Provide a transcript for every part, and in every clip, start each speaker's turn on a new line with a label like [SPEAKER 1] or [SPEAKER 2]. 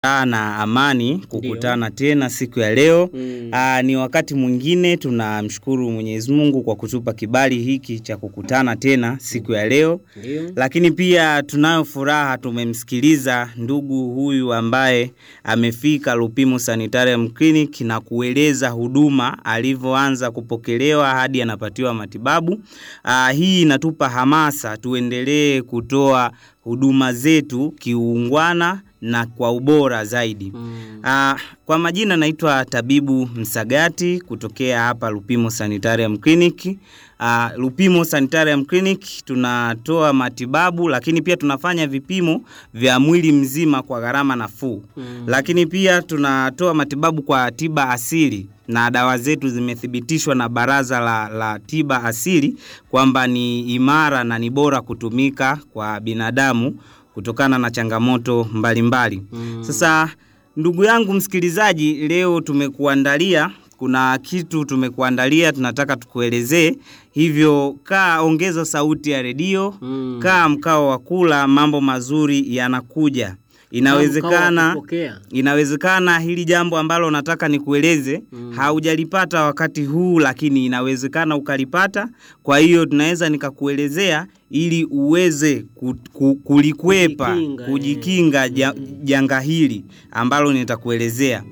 [SPEAKER 1] Na amani kukutana tena siku ya leo. Ni wakati mwingine tunamshukuru Mwenyezi Mungu kwa kutupa kibali hiki cha kukutana tena siku ya leo. Lakini pia tunayo furaha tumemsikiliza ndugu huyu ambaye amefika Lupimo Sanitarium Clinic na kueleza huduma alivyoanza kupokelewa hadi anapatiwa matibabu. Hii inatupa hamasa tuendelee kutoa huduma zetu kiungwana na kwa ubora zaidi. Kwa majina naitwa Tabibu Msagati kutokea hapa Lupimo Sanitarium Clinic. Lupimo Sanitarium Clinic tunatoa matibabu, lakini pia tunafanya vipimo vya mwili mzima kwa gharama nafuu. Lakini pia tunatoa matibabu kwa tiba asili, na dawa zetu zimethibitishwa na Baraza la Tiba Asili kwamba ni imara na ni bora kutumika kwa binadamu kutokana na changamoto mbalimbali. Sasa ndugu yangu msikilizaji, leo kuna kitu tumekuandalia, tunataka tukuelezee. Hivyo ongeza sauti ya redio, mkao wa kula, mambo mazuri yanakuja. Inawezekana hili jambo ambalo nataka nikueleze haujalipata wakati huu, lakini inawezekana ukalipata. Kwa hiyo tunaweza nikakuelezea ili uweze kujikinga janga hili ambalo nitakuelezea.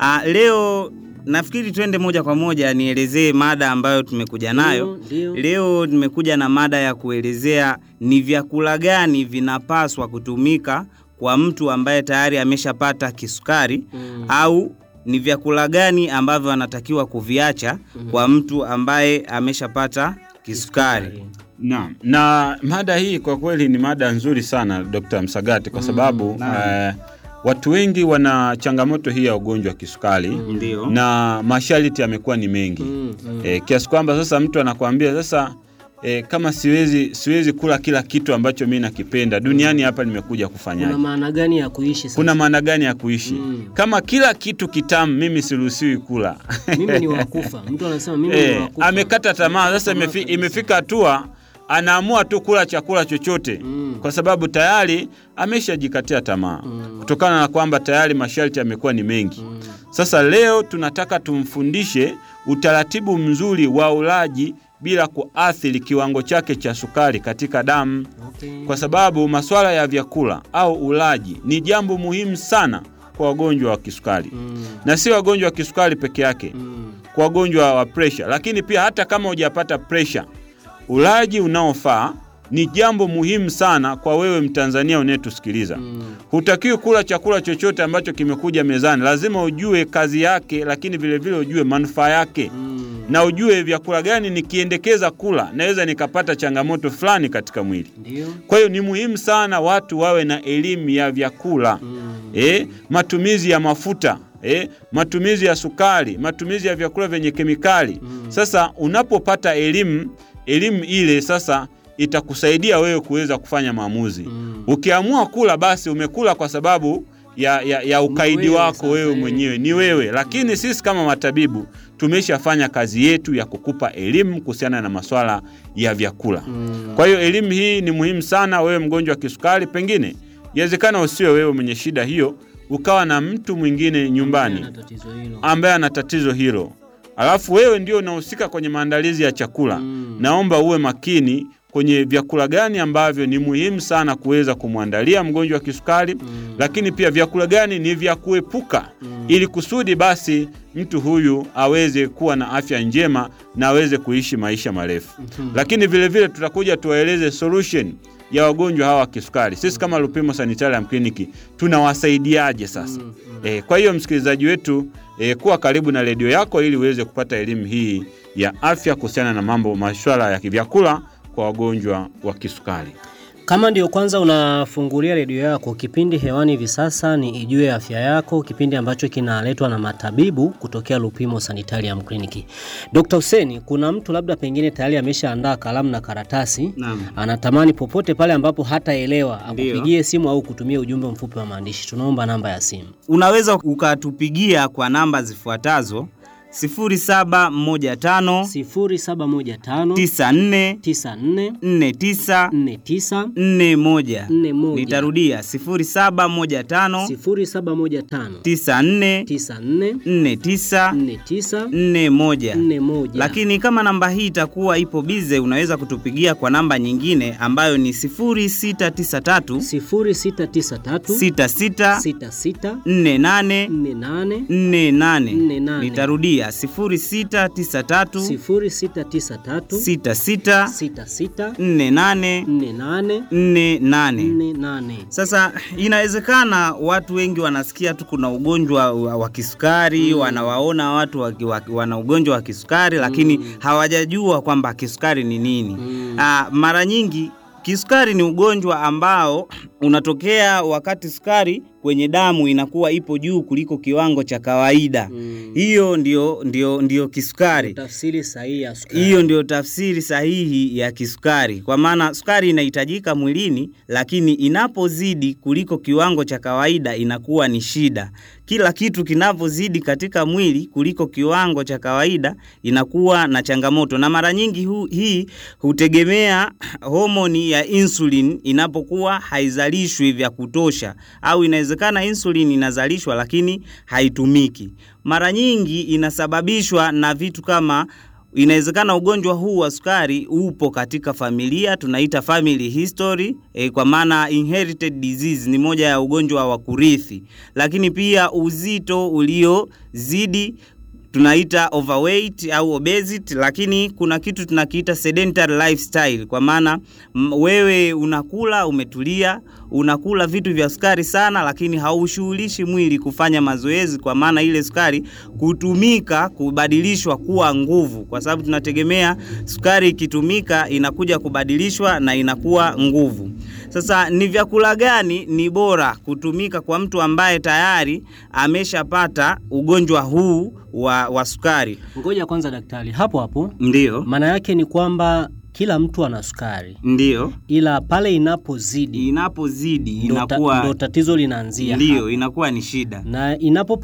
[SPEAKER 1] Leo nafikiri twende moja kwa moja nielezee mada ambayo tumekuja nayo. Leo nimekuja na mada ya kuelezea ni vyakula gani vinapaswa kutumika kwa mtu ambaye tayari ameshapata kisukari, au ni vyakula gani ambavyo anatakiwa kuviacha kwa mtu ambaye ameshapata kisukari.
[SPEAKER 2] Na mada hii kwa kweli ni mada nzuri sana Dr. Msagati, kwa sababu watu wengi wana changamoto hii ya ugonjwa wa kisukari, na masharti yamekuwa ni mengi. Kiasi kwamba sasa mtu anakuambia sasa kama siwezi kula kila kitu ambacho mimi nakipenda duniani, hapa nimekuja kufanyaje?
[SPEAKER 3] Kuna maana gani ya kuishi sasa?
[SPEAKER 2] Kuna maana gani ya kuishi? Kama kila kitu kitamu mimi siruhusiwi kula.
[SPEAKER 3] Mimi ni wakufa. Mtu anasema mimi ni wakufa.
[SPEAKER 2] Amekata tamaa sasa, imefika hatua anaamua tu kula chakula chochote kwa sababu tayari ameshajikatia tamaa kutokana na kwamba tayari masharti yamekuwa ni mengi. Sasa leo tunataka tumfundishe utaratibu mzuri wa ulaji bila kuathiri kiwango chake cha sukari katika damu. Kwa sababu masuala ya vyakula au ulaji ni jambo muhimu sana kwa wagonjwa wa kisukari. Na si wagonjwa wa kisukari peke yake, kwa wagonjwa wa pressure. Lakini pia hata kama hujapata pressure, ulaji unaofaa ni jambo muhimu sana kwa wewe Mtanzania unayetusikiliza. Hutakiwi kula chakula chochote ambacho kimekuja mezani. Lazima ujue kazi yake, lakini vile vile ujue manufaa yake. Na ujue vyakula gani nikiendekeza kula naweza nikapata changamoto fulani katika mwili. Kwa hiyo ni muhimu sana watu wawe na elimu ya vyakula. Matumizi ya mafuta, matumizi ya sukari, matumizi ya vyakula vyenye kemikali. Sasa unapopata elimu ile sasa itakusaidia wewe kuweza kufanya maamuzi. Ukiamua kula, basi umekula kwa sababu ya ukaidi wako wewe mwenyewe, ni wewe. Lakini sisi kama matabibu tumeshafanya kazi yetu ya kukupa elimu kuhusiana na masuala ya vyakula. Kwa hiyo elimu hii ni muhimu sana. Wewe mgonjwa wa kisukari, pengine inawezekana usiwe wewe mwenye shida hiyo, ukawa na mtu mwingine nyumbani ambaye ana tatizo hilo, alafu wewe ndio unahusika kwenye maandalizi ya chakula. Naomba uwe makini kwenye vyakula gani ambavyo ni muhimu sana kuweza kumwandalia mgonjwa wa kisukari, lakini pia vyakula gani ni vya kuepuka, ili kusudi basi mtu huyu aweze kuwa na afya njema na aweze kuishi maisha marefu. Lakini vile vile tutakuja tuwaeleze solution ya wagonjwa hawa wa kisukari. Sisi kama Lupimo Sanitarium Clinic tunawasaidiaje sasa? Kwa hiyo msikilizaji wetu, kuwa karibu na redio yako ili uweze kupata elimu hii ya afya kuhusiana na masuala ya vyakula kwa wagonjwa wa kisukari.
[SPEAKER 3] Kama ndio kwanza unafungulia redio yako, kipindi hewani hivi sasa ni Ijue Afya Yako, kipindi ambacho kinaletwa na matabibu kutokea Lupimo Sanitarium Clinic. Dr. Hussein, kuna mtu labda pengine tayari ameshaandaa kalamu na karatasi, anatamani popote pale ambapo hataelewa akupigie simu au kutumia ujumbe mfupi wa maandishi. Tunaomba namba ya simu.
[SPEAKER 1] Unaweza ukatupigia kwa namba zifuatazo 0715 94 49 41. Nitarudia 0715 94 49 41. Lakini kama namba hii itakuwa ipo bize, unaweza kutupigia kwa namba nyingine ambayo ni 0693 66 48 48. Nitarudia 0693 66 48 48. Sasa inawezekana watu wengi wanasikia tu kuna ugonjwa wa kisukari, wanawaona watu wana ugonjwa wa kisukari, lakini hawajajua kwamba kisukari ni nini. Mara nyingi kisukari ni ugonjwa ambao unatokea wakati sukari kwenye damu inakuwa ipo juu kuliko kiwango cha kawaida. Hiyo ndio kisukari.
[SPEAKER 3] Tafsiri sahihi ya sukari.
[SPEAKER 1] Hiyo ndio tafsiri sahihi ya kisukari. Kwa maana sukari inahitajika mwilini, lakini inapozidi kuliko kiwango cha kawaida inakuwa ni shida. Kila kitu kinapozidi katika mwili kuliko kiwango cha kawaida inakuwa na changamoto. Na mara nyingi hii hutegemea homoni ya insulin inapokuwa haizalishwi vya kutosha, au inawezekana insulin inazalishwa lakini haitumiki. Mara nyingi inasababishwa na vitu kama, inawezekana ugonjwa huu wa sukari upo katika familia, tunaita family history, kwa maana inherited disease ni moja ya ugonjwa wa kurithi. Lakini pia uzito uliozidi tunaita overweight au obesity. Lakini kuna kitu tunakiita sedentary lifestyle, kwa maana wewe unakula umetulia, unakula vitu vya sukari sana, lakini haushughulishi mwili kufanya mazoezi, kwa maana ile sukari kutumika kubadilishwa kuwa nguvu, kwa sababu tunategemea sukari ikitumika inakuja kubadilishwa na inakuwa nguvu. Sasa ni vyakula gani ni bora kutumika kwa mtu ambaye tayari ameshapata ugonjwa huu wa sukari?
[SPEAKER 3] Ngoja kwanza daktari, hapo.
[SPEAKER 1] Ndio.
[SPEAKER 3] Maana yake ni kwamba kila mtu ana sukari.
[SPEAKER 1] Ndio.
[SPEAKER 3] Ila pale inapozidi
[SPEAKER 1] inakuwa
[SPEAKER 3] ndo tatizo linaanzia.
[SPEAKER 1] Ndio, inakuwa ni shida.
[SPEAKER 3] Na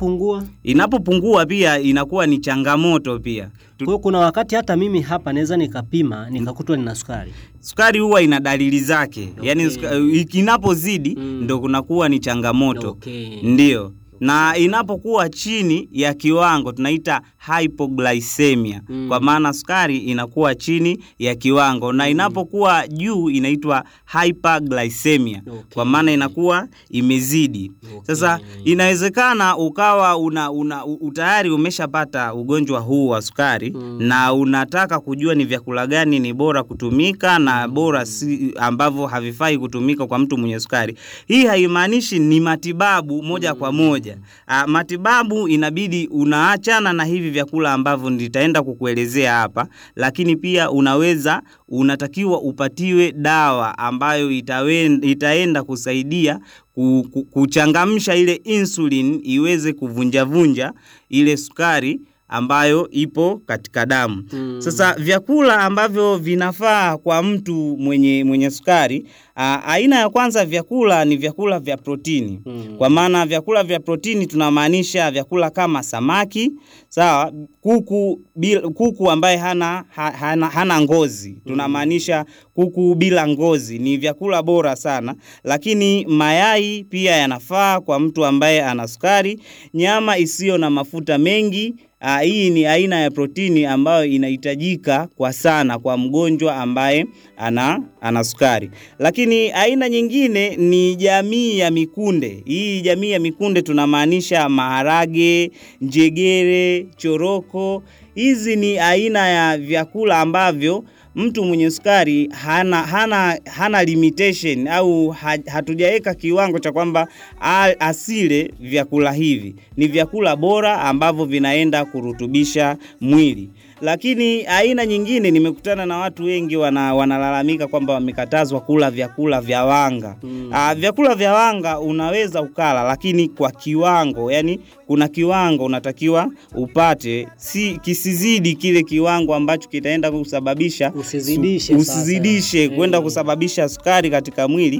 [SPEAKER 3] inapopungua pia inakuwa ni changamoto pia. Kwa kuna wakati hata mimi hapa naweza nikapima nikakutwa nina sukari.
[SPEAKER 1] Sukari huwa ina dalili zake. Okay. Yaani inapozidi ndo kunakuwa ni changamoto.
[SPEAKER 3] Okay.
[SPEAKER 1] Ndio. Na inapokuwa chini ya kiwango tunaita hypoglycemia. Kwa maana sukari inakuwa chini ya kiwango, na inapokuwa juu inaitwa hyperglycemia. Okay. Kwa maana inakuwa imezidi. Okay. Sasa inawezekana ukawa tayari umeshapata ugonjwa huu wa sukari, na unataka kujua ni vyakula gani ni bora kutumika na bora ambavyo havifai kutumika kwa mtu mwenye sukari. Hii haimaanishi ni matibabu moja kwa moja. Matibabu inabidi unaachana na hivi vyakula ambavyo nitaenda kukuelezea hapa, lakini pia unatakiwa upatiwe dawa ambayo itaenda kusaidia kuchangamsha ile insulin iweze kuvunja ile sukari ambayo ipo katika damu. Sasa vyakula ambavyo vinafaa kwa mtu mwenye sukari, aina ya kwanza vyakula ni vyakula vya protini. Kwa maana vyakula vya protini tunamaanisha vyakula kama samaki, sawa, kuku ambaye hana ngozi. Tunamaanisha kuku bila ngozi, ni vyakula bora sana. Lakini mayai pia yanafaa kwa mtu ambaye ana sukari. Nyama isiyo na mafuta mengi, hii ni aina ya protini ambayo inahitajika kwa sana kwa mgonjwa ambaye ana sukari. Lakini aina nyingine ni jamii ya mikunde. Hii jamii ya mikunde tunamaanisha maharage, njegere, choroko. Hizi ni aina ya vyakula ambavyo mtu mwenye sukari hana limitation, au hatujaweka kiwango cha kwamba asile vyakula hivi. Ni vyakula bora ambavyo vinaenda kurutubisha mwili. Lakini aina nyingine, nimekutana na watu wengi wanalalamika kwamba wamekatazwa kula vyakula vya wanga. Vyakula vya wanga unaweza ukala, lakini kwa kiwango. Yani kuna kiwango unatakiwa upate, kisizidi kile kiwango ambacho kitaenda kusababisha usizidishe kwenda kusababisha sukari katika mwili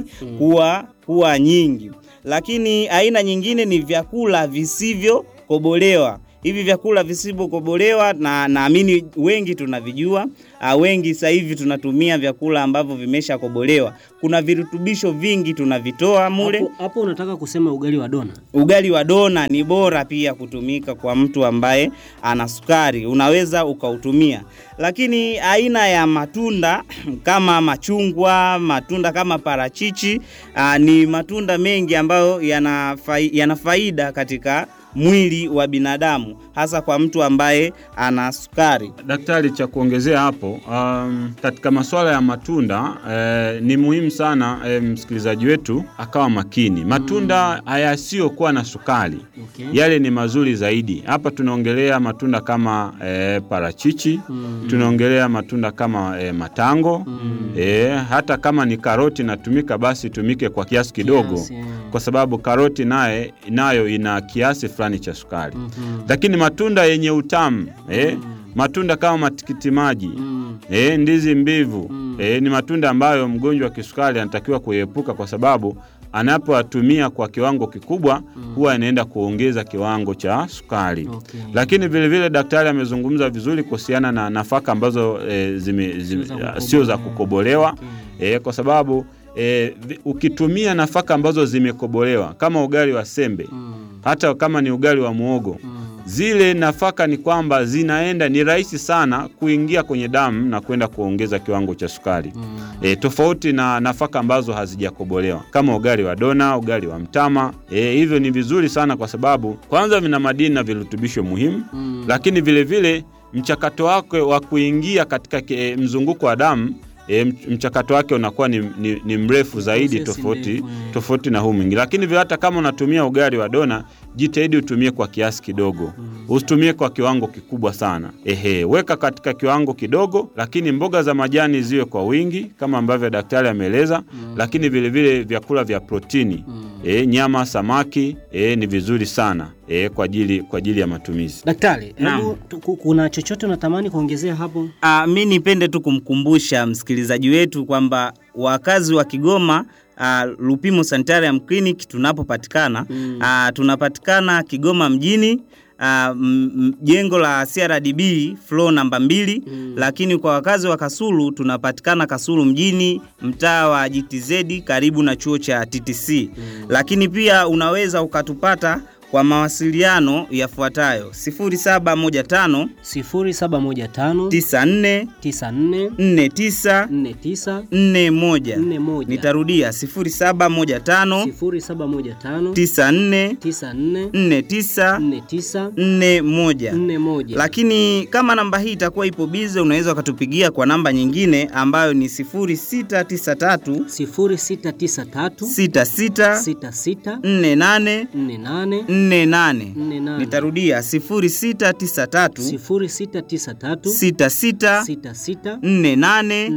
[SPEAKER 1] kuwa nyingi. Lakini aina nyingine ni vyakula visivyo kobolewa. hivi vyakula visivyokobolewa na naamini wengi tunavijua, wengi sasa hivi tunatumia vyakula ambavyo vimeshakobolewa. Kuna virutubisho vingi tunavitoa mule.
[SPEAKER 3] Hapo unataka kusema ugali wa dona?
[SPEAKER 1] Ugali wa dona ni bora pia kutumika kwa mtu ambaye ana sukari, unaweza ukautumia. Lakini aina ya matunda kama machungwa, matunda kama parachichi, ni matunda mengi ambayo yana faida katika mwili wa binadamu, hasa kwa mtu ambaye ana sukari.
[SPEAKER 2] Daktari, cha kuongezea hapo, katika masuala ya matunda, ni muhimu sana msikilizaji wetu akawa makini. Matunda hayasiyokuwa na sukari, yale ni mazuri zaidi. Hapa tunaongelea matunda kama parachichi, tunaongelea matunda kama matango, hata kama ni karoti natumika, basi tumike kwa kiasi kidogo, kwa sababu karoti nayo ina kiasi fulani cha sukari. Lakini matunda yenye utamu, matunda kama matikiti maji, ndizi mbivu, ni matunda ambayo mgonjwa wa kisukari anatakiwa kuepuka, kwa sababu anapoyatumia kwa kiwango kikubwa huwa inaenda kuongeza kiwango cha sukari. Lakini vile vile daktari amezungumza vizuri kuhusiana na nafaka ambazo sio za kukobolewa, kwa sababu ukitumia nafaka ambazo zimekobolewa kama ugali wa sembe, hata kama ni ugali wa muhogo, zile nafaka ni kwamba ni rahisi sana kuingia kwenye damu na kwenda kuongeza kiwango cha sukari. Tofauti na nafaka ambazo hazijakobolewa kama ugali wa dona, ugali wa mtama. Hivyo ni vizuri sana kwa sababu kwanza vina madini na virutubisho muhimu, lakini vile vile mchakato wake wa kuingia katika mzunguko wa damu, mchakato wake unakuwa ni mrefu zaidi, tofauti na huu mwingi. Lakini hata kama unatumia ugali wa dona, jitahidi utumie kwa kiasi kidogo. Usitumie kwa kiwango kikubwa sana. Weka katika kiwango kidogo, lakini mboga za majani ziwe kwa wingi kama ambavyo daktari ameeleza, lakini vile vile vyakula vya protini, nyama, samaki, ni vizuri sana kwa ajili ya matumizi.
[SPEAKER 3] Daktari, kuna chochote unatamani kuongezea hapo?
[SPEAKER 1] Mimi nipende tu kumkumbusha msikilizaji wetu kwamba wakazi wa Kigoma, Lupimo Sanitarium Clinic tunapopatikana, tunapatikana Kigoma mjini, jengo la CRDB floor namba 2. Lakini kwa wakazi wa Kasulu tunapatikana Kasulu mjini, mtaa wa GTZ karibu na chuo cha TTC. Lakini pia unaweza ukatupata kwa mawasiliano yafuatayo: 0715 94 49 41. Nitarudia 0715 94 49 41. Lakini kama namba hii itakuwa ipo busy, unaweza ukatupigia kwa namba nyingine ambayo ni 0693 66 48 48. Nitarudia 0693 66 48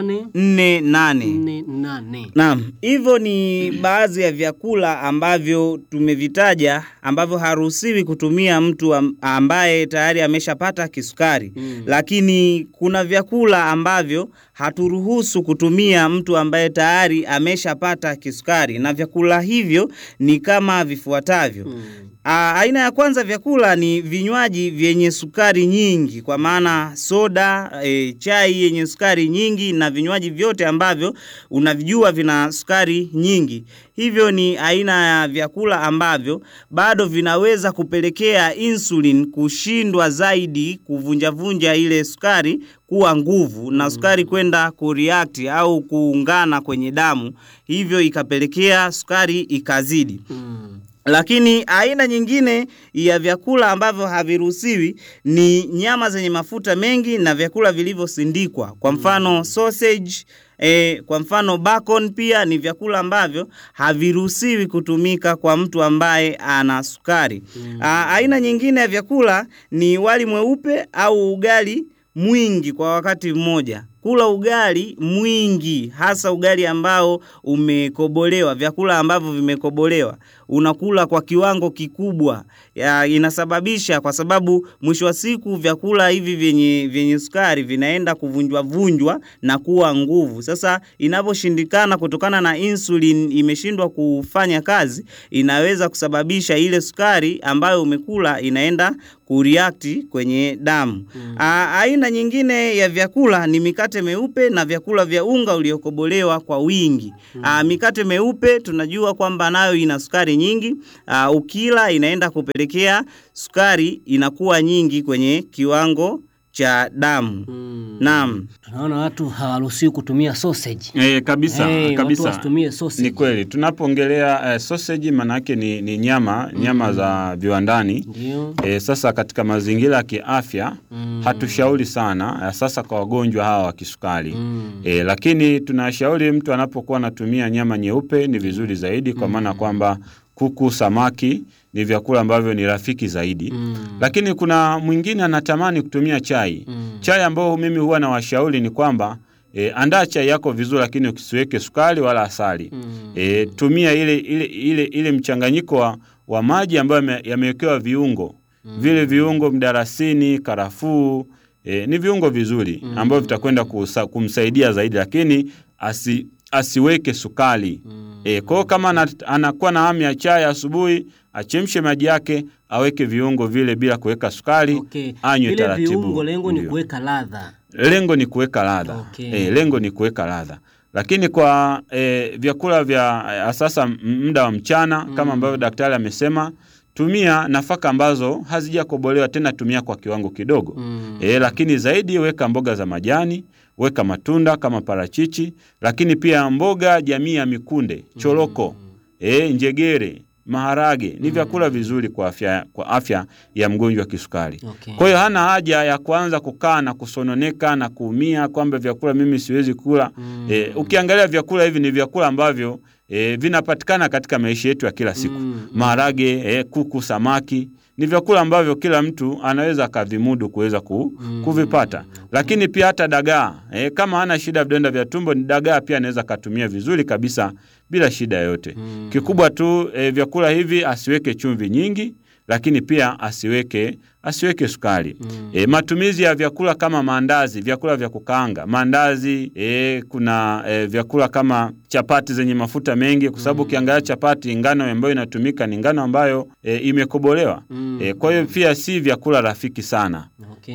[SPEAKER 1] 48. Naam, hivyo ni baadhi ya vyakula ambavyo tumevitaja ambavyo haruhusiwi kutumia mtu ambaye tayari ameshapata kisukari. Lakini kuna vyakula ambavyo haturuhusu kutumia mtu ambaye tayari ameshapata kisukari, na vyakula hivyo ni kama vifuatavyo. Aina ya kwanza vyakula ni vinywaji vyenye sukari nyingi, kwa maana soda, chai yenye sukari nyingi na vinywaji vyote ambavyo unavijua vina sukari nyingi. Hivyo ni aina ya vyakula ambavyo bado vinaweza kupelekea insulin kushindwa zaidi kuvunja ile sukari kuwa nguvu na sukari kwenda kureact au kuungana kwenye damu, hivyo ikapelekea sukari ikazidi. Lakini aina nyingine ya vyakula ambavyo haviruhusiwi ni nyama zenye mafuta mengi na vyakula vilivyosindikwa. Kwa mfano sausage, kwa mfano bacon, pia ni vyakula ambavyo haviruhusiwi kutumika kwa mtu ambaye ana sukari. Aina nyingine ya vyakula ni wali mweupe au ugali mwingi kwa wakati mmoja. Kula ugali mwingi, hasa ugali ambao umekobolewa, vyakula ambavyo vimekobolewa. unakula kwa kiwango kikubwa, inasababisha, kwa sababu mwisho wa siku vyakula hivi vyenye sukari vinaenda kuvunjwa na kuwa nguvu. Sasa inaposhindikana kutokana na insulin imeshindwa kufanya kazi, inaweza kusababisha ile sukari ambayo umekula inaenda kureact kwenye damu. Aina nyingine ya vyakula ni mikate meupe na vyakula vya unga uliokobolewa kwa wingi. Mikate meupe tunajua kwamba nayo ina sukari nyingi. Ukila inaenda kupelekea sukari inakuwa nyingi kwenye kiwango cha damu. Naam.
[SPEAKER 3] Tunaona watu hawaruhusiwi kutumia sausage.
[SPEAKER 2] Kabisa.
[SPEAKER 3] Watu wasitumie sausage.
[SPEAKER 2] Ni kweli. Tunapoongelea sausage maana yake ni nyama za viwandani. Sasa katika mazingira ya kiafya hatushauri sana sasa kwa wagonjwa hawa wa kisukari. Lakini tunashauri mtu anapokuwa anatumia nyama nyeupe ni vizuri zaidi, kwa maana kwamba kuku, samaki ni vyakula ambavyo ni rafiki zaidi. Lakini kuna mwingine anatamani kutumia chai. Chai ambao mimi huwa na washauri ni kwamba andaa chai yako vizuri, lakini usiweke sukari wala asali. Tumia ile mchanganyiko wa maji ambayo yamewekewa viungo. Vile viungo mdarasini, karafuu, ni viungo vizuri ambavyo vitakwenda kumsaidia zaidi, lakini asiweke sukari. Kwa kama anakuwa na hamu ya chai asubuhi, achemshe maji yake, aweke viungo vile bila kuweka sukari, anywe taratibu.
[SPEAKER 3] Viungo lengo ni kuweka ladha.
[SPEAKER 2] Lengo ni kuweka ladha. Lengo ni kuweka ladha. Lakini kwa vyakula vya sasa muda wa mchana kama ambavyo daktari amesema, tumia nafaka ambazo hazijakobolewa, tena tumia kwa kiwango kidogo. Lakini zaidi weka mboga za majani, weka matunda kama parachichi, lakini pia mboga jamii ya mikunde, choroko, njegere, maharage ni vyakula vizuri kwa afya ya mgonjwa wa kisukari. Kwa hiyo hana haja ya kuanza kukaa na kusononeka na kuumia kwamba vyakula mimi siwezi kula. Ukiangalia vyakula hivi ni vyakula ambavyo vinapatikana katika maisha yetu ya kila siku. Maharage, kuku, samaki ni vyakula ambavyo kila mtu anaweza kavimudu kuweza kuvipata. Lakini pia hata dagaa, kama hana shida vidonda vya tumbo, ni dagaa pia anaweza katumia vizuri kabisa bila shida yote. Kikubwa tu vyakula hivi asiweke chumvi nyingi, lakini pia asiweke sukari. Matumizi ya vyakula kama maandazi, vyakula vya kukaanga, maandazi, kuna vyakula kama chapati zenye mafuta mengi, kwa sababu ukiangalia chapati, ngano ambayo inatumika ni ngano ambayo imekobolewa. Kwa hiyo pia si vyakula rafiki sana.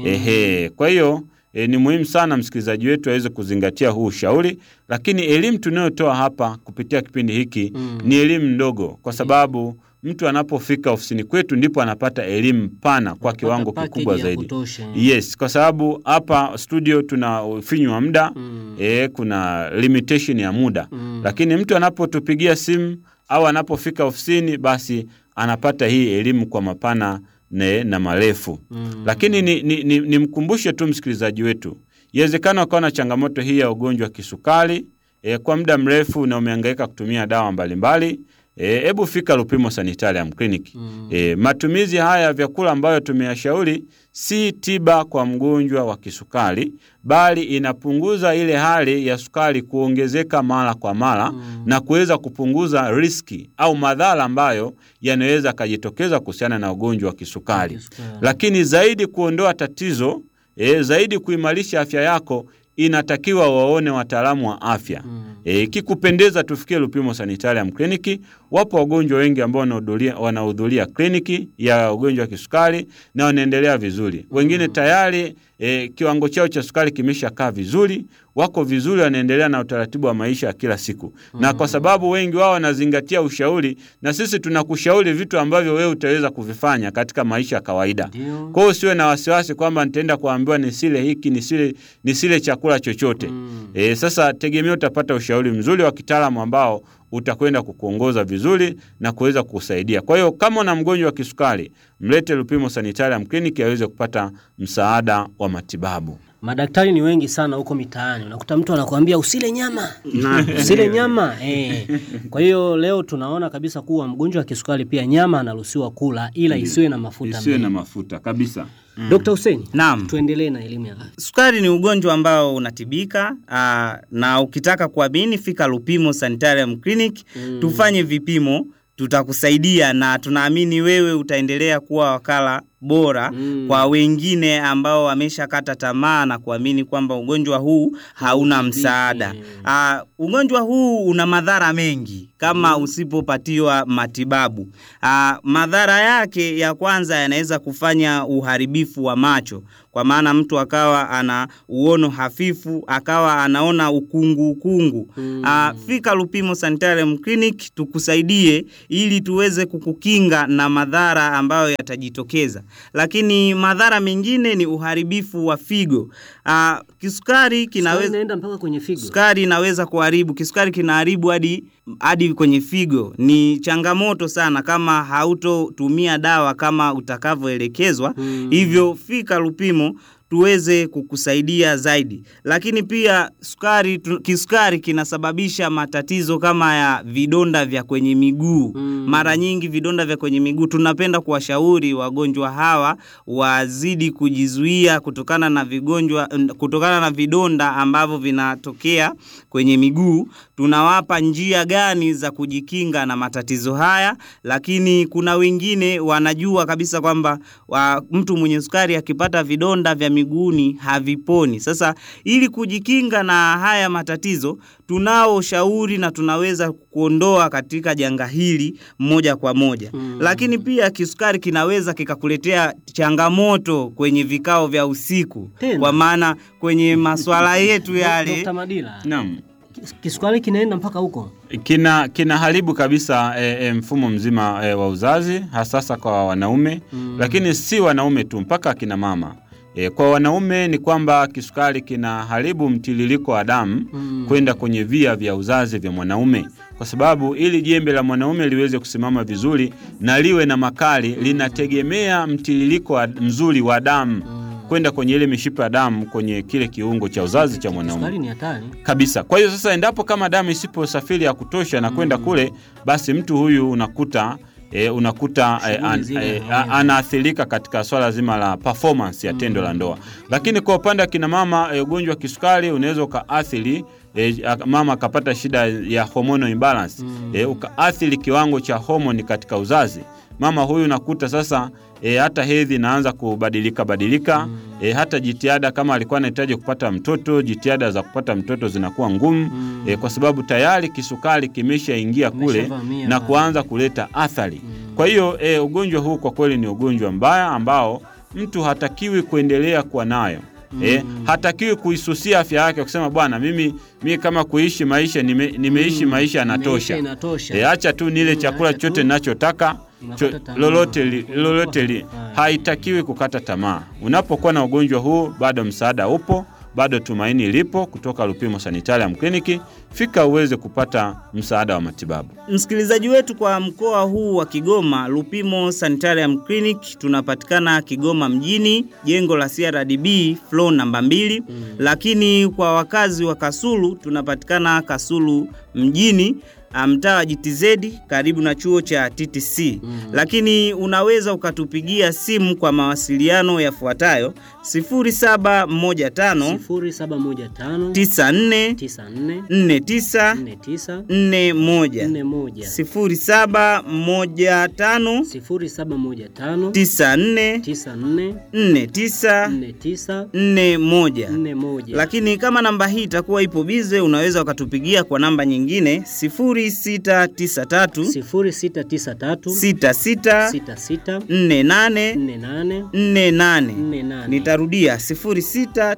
[SPEAKER 2] Kwa hiyo ni muhimu sana msikilizaji wetu aweze kuzingatia huu ushauri, lakini elimu tunayotoa hapa kupitia kipindi hiki ni elimu ndogo, kwa sababu mtu anapofika ofisini kwetu ndipo anapata elimu pana kwa kiwango kikubwa zaidi. Yes, kwa sababu hapa studio tuna ufinyu wa muda, kuna limitation ya muda. Lakini mtu anapotupigia simu au anapofika ofisini, basi anapata hii elimu kwa mapana na marefu. Lakini nimkumbushe tu msikilizaji wetu, inawezekana ukawa na changamoto hii ya ugonjwa wa kisukari kwa muda mrefu na umehangaika kutumia dawa mbalimbali. Hebu fika Lupimo Sanitarium Clinic. Matumizi haya ya vyakula ambayo tumeyashauri si tiba kwa mgonjwa wa kisukari, bali inapunguza ile hali ya sukari kuongezeka mara kwa mara na kuweza kupunguza riski au madhara ambayo yanaweza kujitokeza kuhusiana na ugonjwa wa kisukari. Lakini zaidi kuondoa tatizo, zaidi kuimarisha afya yako, inatakiwa waone wataalamu wa afya. Kikupendeza tufikie Lupimo Sanitarium Clinic. Wapo wagonjwa wengi ambao wanahudhuria kliniki ya ugonjwa wa kisukari na wanaendelea vizuri. Wengine tayari kiwango chao cha sukari kimeshakaa vizuri, wako vizuri, wanaendelea na utaratibu wa maisha ya kila siku. Na kwa sababu wengi wao wanazingatia ushauri, na sisi tunakushauri vitu ambavyo wewe utaweza kuvifanya katika maisha ya kawaida. Kwa hiyo usiwe na wasiwasi kwamba nitaenda kuambiwa nisile hiki, nisile chakula chochote. Sasa tegemea utapata ushauri mzuri wa kitaalamu ambao utakwenda kukuongoza vizuri na kuweza kukusaidia. Kwa hiyo kama una mgonjwa wa kisukari, mlete Lupimo Sanitarium Clinic aweze kupata msaada wa matibabu.
[SPEAKER 3] Madaktari ni wengi sana huko mitaani. Unakuta mtu anakuambia usile nyama. Usile nyama. Kwa hiyo leo tunaona kabisa kuwa mgonjwa wa kisukari pia nyama anaruhusiwa kula, ila isiwe na mafuta mengi.
[SPEAKER 2] Isiwe na mafuta kabisa.
[SPEAKER 3] Dr. Hussein,
[SPEAKER 1] naam,
[SPEAKER 3] tuendelee na elimu ya afya.
[SPEAKER 1] Sukari ni ugonjwa ambao unatibika, na ukitaka kuamini fika Lupimo Sanitarium Clinic, tufanye vipimo tutakusaidia na tunaamini wewe utaendelea kuwa wakala bora kwa wengine ambao wameshakata tamaa na kuamini kwamba ugonjwa huu hauna msaada. Ugonjwa huu una madhara mengi kama usipopatiwa matibabu. Madhara yake ya kwanza yanaweza kufanya uharibifu wa macho, kwa maana mtu akawa ana uono hafifu, akawa anaona ukungu. Fika Lupimo Sanitarium Clinic tukusaidie ili tuweze kukukinga na madhara ambayo yatajitokeza. Lakini madhara mengine ni uharibifu wa figo. Kisukari kinaweza
[SPEAKER 3] inaenda mpaka kwenye figo.
[SPEAKER 1] Sukari inaweza kuharibu, kisukari kinaharibu hadi kwenye figo. Ni changamoto sana kama hautotumia dawa kama utakavyoelekezwa. Hivyo fika Lupimo tuweze kukusaidia zaidi. Lakini pia kisukari kinasababisha matatizo kama ya vidonda vya kwenye miguu. Mara nyingi vidonda vya kwenye miguu, tunapenda kuwashauri wagonjwa hawa wazidi kujizuia kutokana na vidonda ambavyo vinatokea kwenye miguu. Tunawapa njia gani za kujikinga na matatizo haya, lakini kuna wengine wanajua kabisa kwamba mtu mwenye sukari akipata vidonda vya miguuni haviponi. Sasa ili kujikinga na haya matatizo, tunao shauri na tunaweza kuondoa katika janga hili moja kwa moja. Lakini pia kisukari kinaweza kikakuletea changamoto kwenye vikao vya usiku. Kwa maana kwenye masuala yetu yale.
[SPEAKER 3] Dr. Madila.
[SPEAKER 2] Naam.
[SPEAKER 3] Kisukari kinaenda mpaka huko.
[SPEAKER 2] Kinaharibu kabisa mfumo mzima wa uzazi, hasa kwa wanaume, lakini si wanaume tu, mpaka kina mama. Kwa wanaume ni kwamba kisukari kinaharibu mtiririko wa damu kwenda kwenye via vya uzazi vya mwanaume, kwa sababu ili jembe la mwanaume liweze kusimama vizuri na liwe na makali linategemea mtiririko mzuri wa damu kwenda kwenye ile mishipa ya damu kwenye kile kiungo cha uzazi cha mwanaume.
[SPEAKER 3] Kisukari ni hatari
[SPEAKER 2] kabisa. Kwa hiyo sasa endapo kama damu isiposafiri ya kutosha na kwenda kule, basi mtu huyu unakuta anaathirika katika swala zima la performance ya tendo la ndoa. Lakini kwa upande wa kina mama, ugonjwa wa kisukari unaweza ukaathiri mama akapata shida ya hormonal imbalance, ukaathiri kiwango cha homoni katika uzazi. Mama huyu nakuta sasa hata hedhi inaanza kubadilika, hata jitihada kama alikuwa anahitaji kupata mtoto, jitihada za kupata mtoto zinakuwa ngumu, kwa sababu tayari kisukari kimeshaingia kule na kuanza kuleta athari. Kwa hiyo ugonjwa huu kwa kweli ni ugonjwa mbaya ambao mtu hatakiwi kuendelea kuwa nayo. Hatakiwi kuisusia afya yake kusema bwana mimi kama kuishi maisha nimeishi maisha yanatosha. Acha tu nile chakula chote ninachotaka. Lolote haitakiwi kukata tamaa. Unapokuwa na ugonjwa huu, bado msaada upo, bado tumaini lipo kutoka Lupimo Sanitarium Clinic. Fika uweze kupata msaada wa matibabu.
[SPEAKER 1] Msikilizaji wetu, kwa mkoa huu wa Kigoma, Lupimo Sanitarium Clinic tunapatikana Kigoma mjini, jengo la CRDB floor namba 2. Lakini kwa wakazi wa Kasulu tunapatikana Kasulu mjini, mtaa wa GTZ karibu na chuo cha TTC. Lakini unaweza ukatupigia simu kwa mawasiliano yafuatayo: 0715 94 49 41 0715 94 41. Lakini kama namba hii itakuwa ipo bize, unaweza ukatupigia kwa namba nyingine 0693 66 48 48. Nitarudia 0693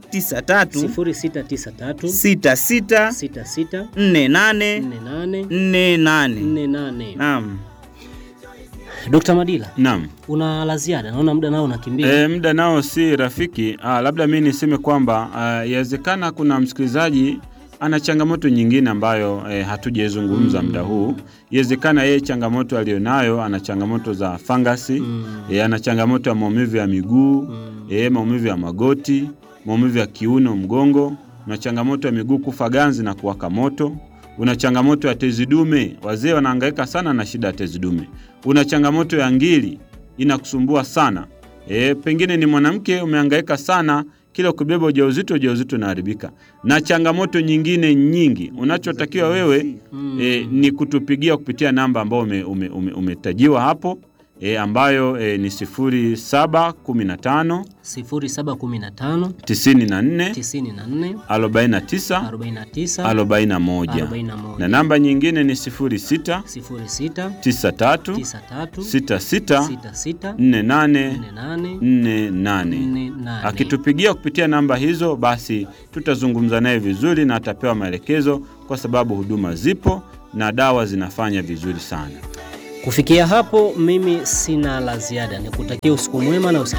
[SPEAKER 1] 66 48 48. Naam.
[SPEAKER 3] Dr. Madila.
[SPEAKER 2] Naam.
[SPEAKER 3] Una la ziada? Naona muda nao unakimbia.
[SPEAKER 2] Muda nao si rafiki. Labda mimi niseme kwamba yawezekana kuna msikilizaji ana changamoto nyingine ambayo hatujazungumza muda huu. Yawezekana yeye changamoto alionayo ana changamoto za fangasi, ana changamoto ya maumivu ya miguu, maumivu ya magoti, maumivu ya kiuno, mgongo, na changamoto ya miguu kufa ganzi na kuwaka moto. Una changamoto ya tezi dume, wazee wanahangaika sana na shida ya tezi dume. Una changamoto ya ngiri inakusumbua sana. Pengine ni mwanamke umehangaika sana kila ukibeba ujauzito unaharibika. Na changamoto nyingine nyingi, unachotakiwa wewe ni kutupigia kupitia namba ambayo umetajiwa hapo, ambayo ni 0715
[SPEAKER 3] 0715
[SPEAKER 2] 94
[SPEAKER 3] 94
[SPEAKER 2] 49
[SPEAKER 3] 49
[SPEAKER 2] 41. Na namba nyingine ni 06
[SPEAKER 3] 93
[SPEAKER 2] 93 66 48 48. Akitupigia kupitia namba hizo, basi tutazungumza naye vizuri na atapewa maelekezo, kwa sababu huduma zipo na dawa zinafanya vizuri sana.
[SPEAKER 3] Kufikia hapo mimi sina la ziada, nikutakia usiku mwema na